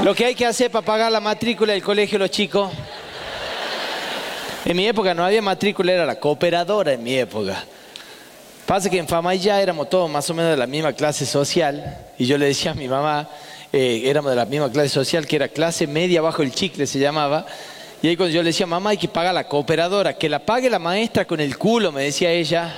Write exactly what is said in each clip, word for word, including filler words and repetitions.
Lo que hay que hacer para pagar la matrícula del colegio de los chicos. En mi época no había matrícula, era la cooperadora en mi época. Pasa que en Famayllá éramos todos más o menos de la misma clase social. Y yo le decía a mi mamá, eh, éramos de la misma clase social, que era clase media bajo el chicle se llamaba. Y ahí cuando yo le decía, mamá, hay que pagar la cooperadora, que la pague la maestra con el culo, me decía ella.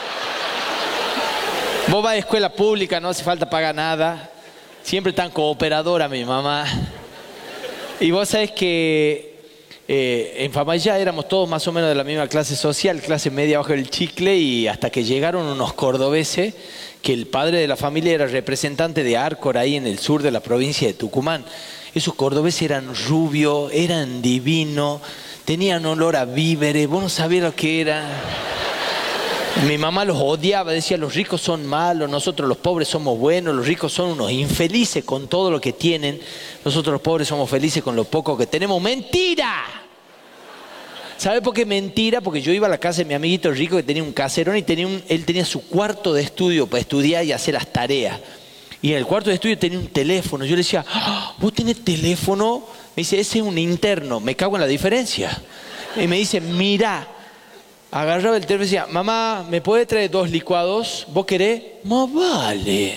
Vos vas a escuela pública, no hace falta pagar nada. Siempre tan cooperadora mi mamá. Y vos sabés que eh, en Famayllá éramos todos más o menos de la misma clase social, clase media bajo el chicle, y hasta que llegaron unos cordobeses, que el padre de la familia era representante de Arcor ahí en el sur de la provincia de Tucumán. Esos cordobeses eran rubios, eran divinos, tenían olor a víveres, vos no sabías lo que era. Mi mamá los odiaba, decía, los ricos son malos, nosotros los pobres somos buenos, los ricos son unos infelices con todo lo que tienen, nosotros los pobres somos felices con lo poco que tenemos. ¡Mentira! ¿Sabe por qué mentira? Porque yo iba a la casa de mi amiguito rico que tenía un caserón y tenía un, él tenía su cuarto de estudio para estudiar y hacer las tareas. Y en el cuarto de estudio tenía un teléfono. Yo le decía, ¡oh! ¿Vos tenés teléfono? Me dice, ese es un interno, me cago en la diferencia. Y me dice, mira. Agarraba el teléfono y decía, mamá, ¿me puede traer dos licuados? ¿Vos querés? Más vale.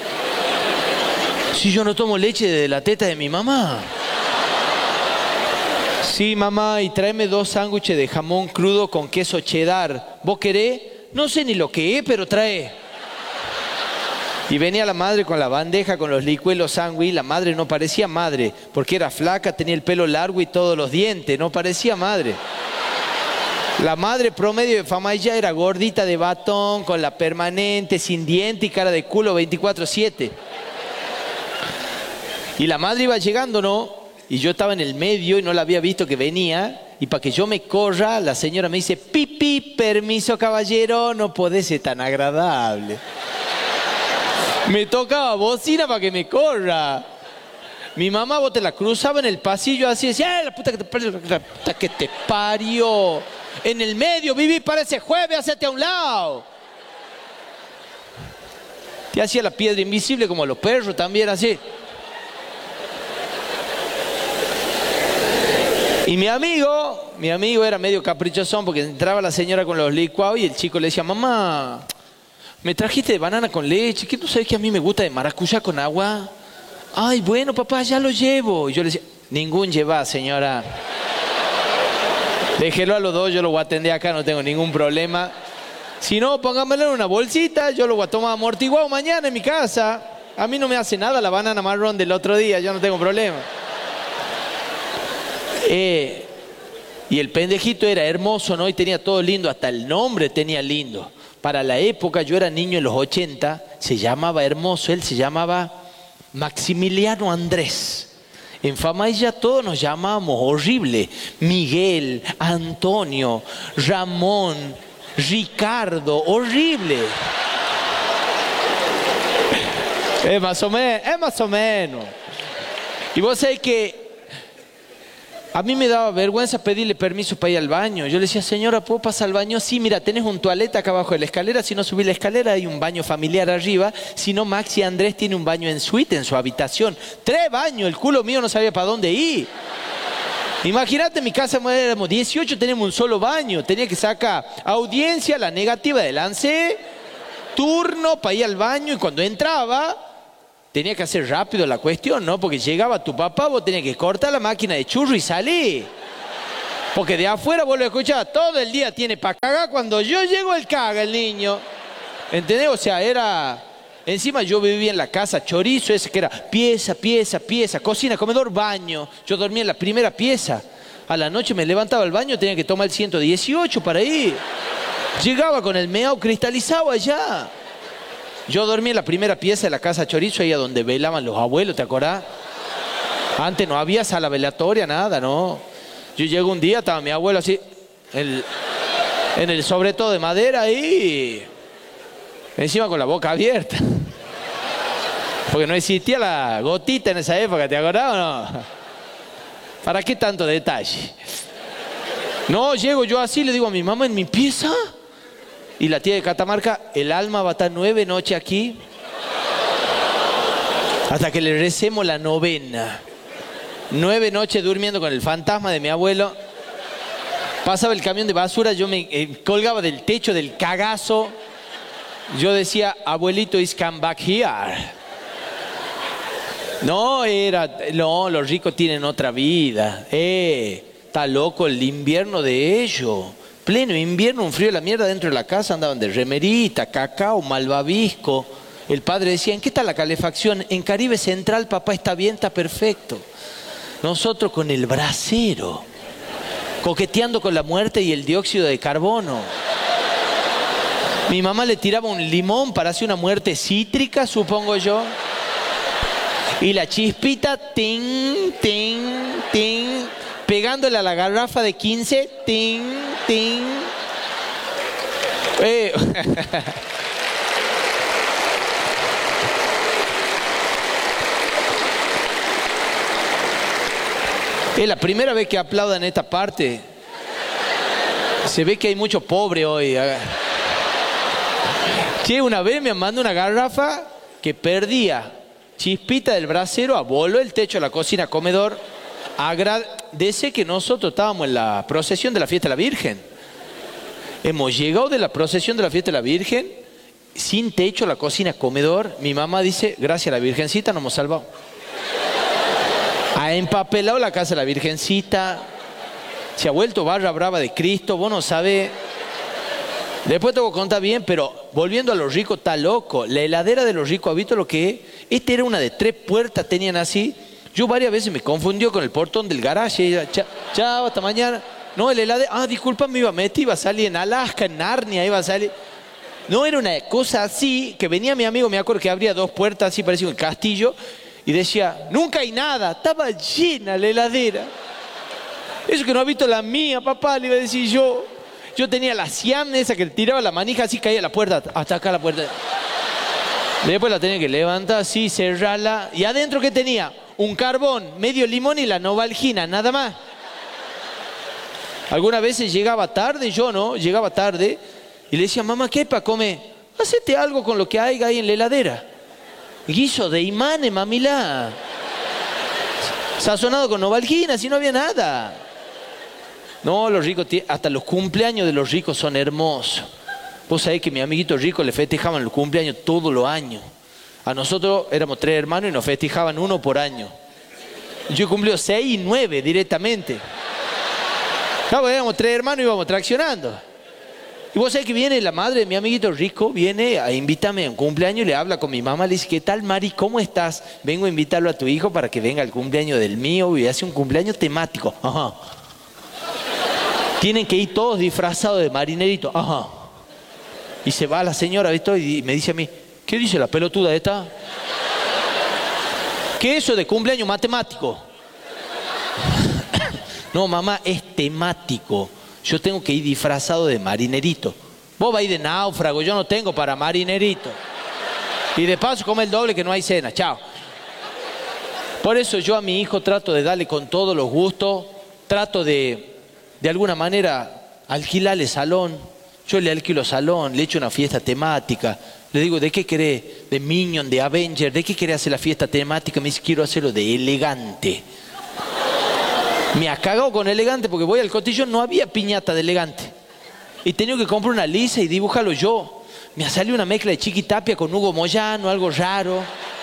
Si yo no tomo leche de la teta de mi mamá. Sí, mamá, y tráeme dos sándwiches de jamón crudo con queso cheddar. ¿Vos querés? No sé ni lo que es, pero trae. Y venía la madre con la bandeja, con los licuados y los sándwiches. La madre no parecía madre, porque era flaca, tenía el pelo largo y todos los dientes. No parecía madre. La madre promedio de Famayllá era gordita de batón, con la permanente, sin diente y cara de culo veinticuatro siete. Y la madre iba llegando, ¿no? Y yo estaba en el medio y no la había visto que venía. Y para que yo me corra, la señora me dice, pipi, permiso caballero, no podés ser tan agradable. Me tocaba bocina para que me corra. Mi mamá, vos te la cruzaba en el pasillo así, decía, ¡eh, la puta que te parió! La puta que te parió. En el medio, viví para ese jueves, hacete a un lado. Te hacía la piedra invisible como los perros también, así. Y mi amigo, mi amigo era medio caprichosón porque entraba la señora con los licuados y el chico le decía, mamá, me trajiste de banana con leche, ¿qué tú sabes que a mí me gusta de maracuyá con agua? Ay, bueno, papá, ya lo llevo. Y yo le decía, ningún lleva, señora. Déjelo a los dos, yo lo voy a atender acá, no tengo ningún problema. Si no, póngamelo en una bolsita, yo lo voy a tomar amortiguado mañana en mi casa. A mí no me hace nada la banana marrón del otro día, yo no tengo problema. Eh, y el pendejito era hermoso, ¿no? Y tenía todo lindo, hasta el nombre tenía lindo. Para la época, yo era niño en los ochenta, se llamaba hermoso, él se llamaba Maximiliano Andrés. En Famayllá todos nos llamábamos horrible. Miguel, Antonio, Ramón, Ricardo, horrible. Es más o menos, es más o menos. Y vos sabés que a mí me daba vergüenza pedirle permiso para ir al baño. Yo le decía, señora, ¿puedo pasar al baño? Sí, mira, tenés un toalete acá abajo de la escalera. Si no subís la escalera, hay un baño familiar arriba. Si no, Maxi Andrés tiene un baño en suite en su habitación. Tres baños, el culo mío no sabía para dónde ir. Imagínate, en mi casa éramos dieciocho, tenemos un solo baño. Tenía que sacar audiencia, la negativa del ANSE, turno para ir al baño. Y cuando entraba, tenía que hacer rápido la cuestión, ¿no? Porque llegaba tu papá, vos tenías que cortar la máquina de churro y salir. Porque de afuera vos lo escuchabas, todo el día tiene para cagar, cuando yo llego él caga el niño. ¿Entendés? O sea, era... Encima yo vivía en la casa chorizo, ese que era pieza, pieza, pieza, cocina, comedor, baño. Yo dormía en la primera pieza. A la noche me levantaba al baño, tenía que tomar el ciento dieciocho para ir. Llegaba con el meao cristalizado allá. Yo dormí en la primera pieza de la casa chorizo, ahí a donde velaban los abuelos, ¿te acordás? Antes no había sala velatoria, nada, ¿no? Yo llego un día, estaba mi abuelo así, el, en el sobre todo de madera ahí, encima con la boca abierta. Porque no existía la gotita en esa época, ¿te acordás o no? ¿Para qué tanto detalle? No, llego yo así, le digo a mi mamá, ¿en mi pieza? Y la tía de Catamarca, el alma va a estar nueve noches aquí hasta que le recemos la novena. Nueve noches durmiendo con el fantasma de mi abuelo. Pasaba el camión de basura, yo me eh, colgaba del techo del cagazo. Yo decía, abuelito is come back here. No, era, no, los ricos tienen otra vida. Eh, está loco el invierno de ellos. Pleno invierno, un frío de la mierda dentro de la casa, andaban de remerita, cacao, malvavisco. El padre decía, ¿en qué está la calefacción? En Caribe Central, papá, está bien, está perfecto. Nosotros con el brasero, coqueteando con la muerte y el dióxido de carbono. Mi mamá le tiraba un limón para hacer una muerte cítrica, supongo yo. Y la chispita, ting, ting, ting, pegándole a la garrafa de quince, ting, ting. Eh. Es la primera vez que aplaudan esta parte. Se ve que hay mucho pobre hoy. Che, una vez me mandó una garrafa que perdía chispita del brasero, voló el techo de la cocina comedor. Agradece que nosotros estábamos en la procesión de la fiesta de la Virgen. Hemos llegado de la procesión de la fiesta de la Virgen, sin techo, la cocina comedor. Mi mamá dice, gracias a la Virgencita nos hemos salvado. Ha empapelado la casa de la Virgencita, se ha vuelto barra brava de Cristo, vos no sabés. Después te voy a contar bien, pero volviendo a los ricos, está loco. La heladera de los ricos, ¿has visto lo que es? Esta era una de tres puertas, tenían así. Yo varias veces me confundió con el portón del garaje. Y chao, chao, hasta mañana. No, el heladera, ah, disculpa, me iba a meter, iba a salir en Alaska, en Narnia, iba a salir. No, era una cosa así, que venía mi amigo, me acuerdo que abría dos puertas así, parecía un castillo. Y decía, nunca hay nada, estaba llena la heladera. Eso que no ha visto la mía, papá, le iba a decir yo. Yo tenía la Siam esa que tiraba la manija así, caía la puerta, hasta acá la puerta. Después la tenía que levantar así, cerrarla. ¿Y adentro qué tenía? Un carbón, medio limón y la Novalgina, nada más. Algunas veces llegaba tarde, yo no, llegaba tarde. Y le decía, mamá, ¿qué hay para comer? Hacete algo con lo que haya ahí en la heladera. Guiso de imanes, mamila. Sazonado con Novalgina, si no había nada. No, los ricos, hasta los cumpleaños de los ricos son hermosos. Vos sabés que mi amiguito rico le festejaban los cumpleaños todos los años. A nosotros éramos tres hermanos y nos festejaban uno por año. Yo cumplí seis y nueve directamente. Claro, éramos tres hermanos y íbamos traccionando. Y vos sabés que viene la madre de mi amiguito rico, viene a invitarme a un cumpleaños y le habla con mi mamá, le dice, ¿qué tal, Mari? ¿Cómo estás? Vengo a invitarlo a tu hijo para que venga al cumpleaños del mío y hace un cumpleaños temático. Ajá. Tienen que ir todos disfrazados de marinerito. Ajá. Y se va la señora, ¿viste? Y me dice a mí, ¿qué dice la pelotuda esta? ¿Qué es eso de cumpleaños matemático? No, mamá, es temático. Yo tengo que ir disfrazado de marinerito. Vos vas a ir de náufrago, yo no tengo para marinerito. Y de paso come el doble que no hay cena, chao. Por eso yo a mi hijo trato de darle con todos los gustos, trato de, de alguna manera, alquilarle salón. Yo le alquilo salón, le echo una fiesta temática. Le digo, ¿de qué querés? De Minion, de Avenger, ¿de qué querés hacer la fiesta temática? Me dice, quiero hacerlo de elegante. Me ha cagado con elegante porque voy al cotillón, no había piñata de elegante. Y tenía que comprar una lisa y dibujarlo yo. Me ha salido una mezcla de Chiquitapia con Hugo Moyano, algo raro.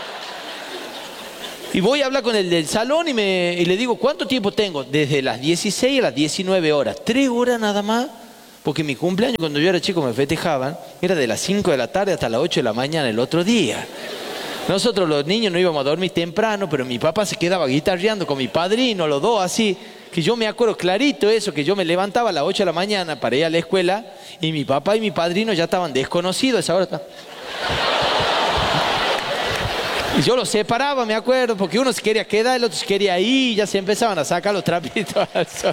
Y voy a hablar con el del salón y, me, y le digo, ¿cuánto tiempo tengo? Desde las dieciséis a las diecinueve horas. ¿Tres horas nada más? Porque mi cumpleaños, cuando yo era chico me festejaban, era de las cinco de la tarde hasta las ocho de la mañana el otro día. Nosotros los niños no íbamos a dormir temprano, pero mi papá se quedaba guitarreando con mi padrino, los dos así, que yo me acuerdo clarito eso, que yo me levantaba a las ocho de la mañana para ir a la escuela y mi papá y mi padrino ya estaban desconocidos a esa hora. Y yo los separaba, me acuerdo, porque uno se quería quedar, el otro se quería ir, y ya se empezaban a sacar los trapitos.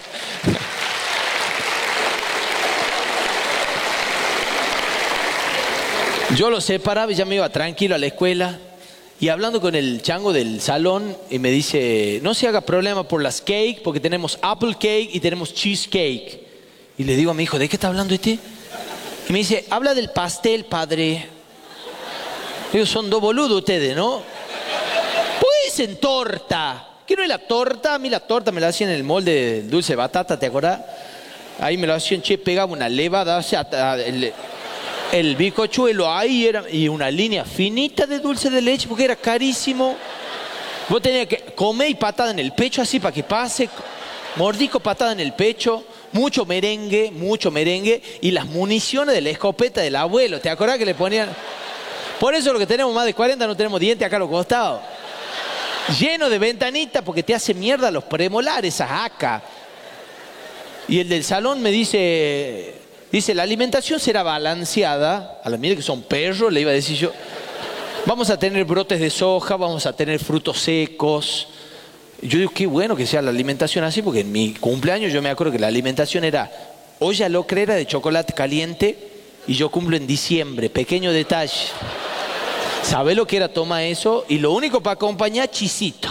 Yo los separaba y ya me iba tranquilo a la escuela. Y hablando con el chango del salón, y me dice, no se haga problema por las cake, porque tenemos apple cake y tenemos cheesecake. Y le digo a mi hijo, ¿de qué está hablando este? Y me dice, habla del pastel, padre. Digo, son dos boludos ustedes, ¿no? Pues en torta. ¿Qué no es la torta? A mí la torta me la hacían en el molde de dulce de batata, ¿te acordás? Ahí me lo hacían, che, pegaba una levada, o sea, el, el bizcochuelo ahí era, y una línea finita de dulce de leche, porque era carísimo. Vos tenías que comer y patada en el pecho así para que pase, mordico, patada en el pecho, mucho merengue, mucho merengue, y las municiones de la escopeta del abuelo, ¿te acordás que le ponían? Por eso los que tenemos más de cuarenta no tenemos dientes acá a los costados. Lleno de ventanitas porque te hace mierda los premolares, esas acá. Y el del salón me dice, dice, la alimentación será balanceada. A la mierda que son perros, le iba a decir yo. Vamos a tener brotes de soja, vamos a tener frutos secos. Yo digo, qué bueno que sea la alimentación así, porque en mi cumpleaños yo me acuerdo que la alimentación era olla locrera de chocolate caliente y yo cumplo en diciembre, pequeño detalle. ¿Sabe lo que era? Toma eso y lo único para acompañar, chisito.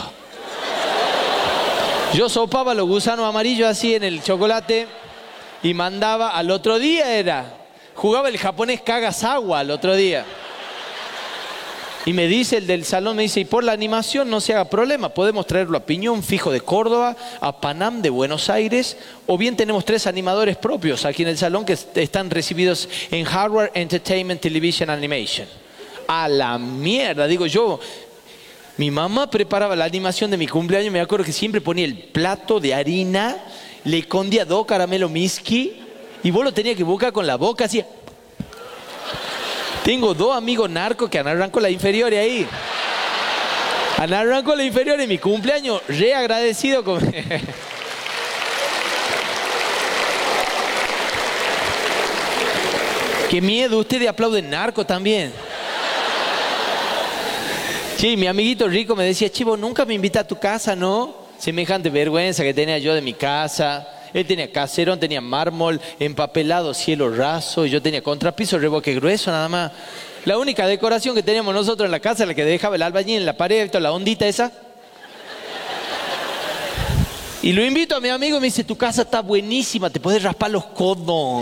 Yo sopaba los gusanos amarillos así en el chocolate y mandaba al otro día era, jugaba el japonés Kagasawa al otro día. Y me dice el del salón, me dice, y por la animación no se haga problema, podemos traerlo a Piñón Fijo de Córdoba, a Panam de Buenos Aires, o bien tenemos tres animadores propios aquí en el salón que están recibidos en Harvard Entertainment Television Animation. A la mierda, digo yo. Mi mamá preparaba la animación de mi cumpleaños, me acuerdo que siempre ponía el plato de harina, le escondía dos caramelos Miski y vos lo tenías que buscar con la boca así. Tengo dos amigos narcos que andaban con la inferior ahí. Andaban con la inferior en mi cumpleaños, re agradecido con... Qué miedo, ustedes aplauden narco también. Sí, mi amiguito rico me decía, chivo, nunca me invita a tu casa, ¿no? Semejante vergüenza que tenía yo de mi casa. Él tenía caserón, tenía mármol, empapelado, cielo raso, y yo tenía contrapiso, revoque grueso, nada más. La única decoración que teníamos nosotros en la casa, la que dejaba el albañil en la pared, la ondita esa. Y lo invito a mi amigo y me dice, tu casa está buenísima, te puedes raspar los codos.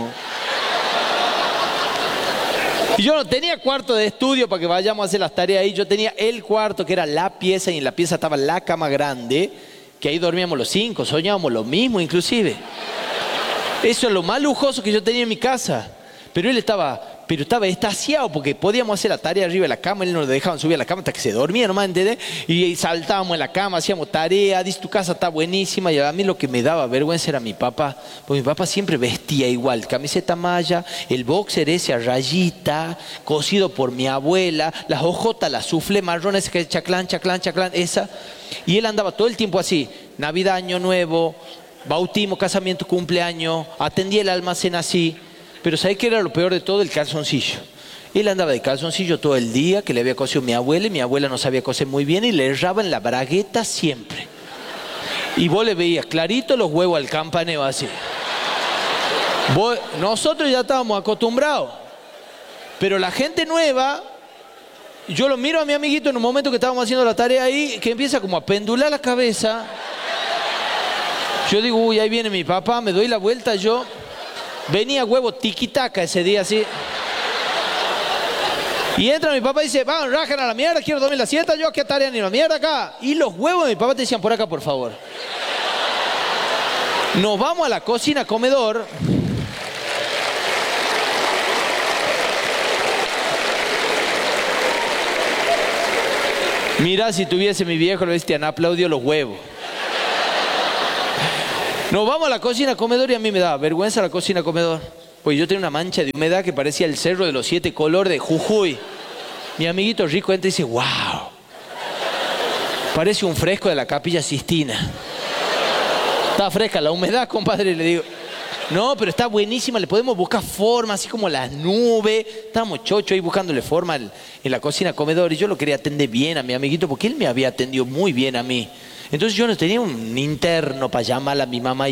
Y yo no tenía cuarto de estudio para que vayamos a hacer las tareas ahí. Yo tenía el cuarto que era la pieza y en la pieza estaba la cama grande, que ahí dormíamos los cinco, soñábamos lo mismo inclusive. Eso es lo más lujoso que yo tenía en mi casa. Pero él estaba, pero estaba extasiado porque podíamos hacer la tarea arriba de la cama, él no lo dejaban subir a la cama hasta que se dormía nomás, ¿entendés? Y saltábamos en la cama, hacíamos tarea, dice tu casa está buenísima. Y a mí lo que me daba vergüenza era mi papá, porque mi papá siempre vestía igual, camiseta malla, el boxer ese a rayita, cosido por mi abuela, las hojotas, las suflé marrones, que chaclán, chaclán, chaclán, esa. Y él andaba todo el tiempo así, Navidad, Año Nuevo, bautismo, casamiento, cumpleaños, atendía el almacén así. Pero ¿sabés qué era lo peor de todo? El calzoncillo. Él andaba de calzoncillo todo el día, que le había cosido mi abuela, y mi abuela no sabía coser muy bien, y le erraba en la bragueta siempre. Y vos le veías clarito los huevos al campaneo así. Vos, nosotros ya estábamos acostumbrados. Pero la gente nueva, yo lo miro a mi amiguito en un momento que estábamos haciendo la tarea ahí, que empieza como a pendular la cabeza. Yo digo, uy, ahí viene mi papá, me doy la vuelta yo... Venía huevo tiquitaca ese día así. Y entra mi papá y dice, vamos, rajan a la mierda, quiero dormir la siesta, yo qué tarea ni la mierda acá. Y los huevos de mi papá te decían, por acá, por favor. Nos vamos a la cocina, comedor. Mira, si tuviese mi viejo, lo vestían, aplaudió los huevos. Nos vamos a la cocina comedor y a mí me daba vergüenza la cocina comedor. Pues yo tenía una mancha de humedad que parecía el cerro de los siete colores de Jujuy. Mi amiguito rico entra y dice, wow, parece un fresco de la Capilla Sistina. Está fresca la humedad, compadre, le digo. No, pero está buenísima, le podemos buscar forma, así como las nubes. Estábamos chocho ahí buscándole forma en la cocina comedor y yo lo quería atender bien a mi amiguito porque él me había atendido muy bien a mí. Entonces yo no tenía un interno para llamar a mi mamá y